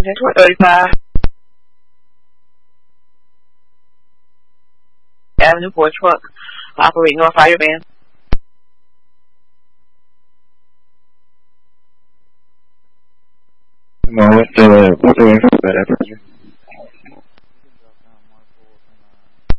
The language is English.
35 Avenue for a truck operating on fire van. What's the info for that person?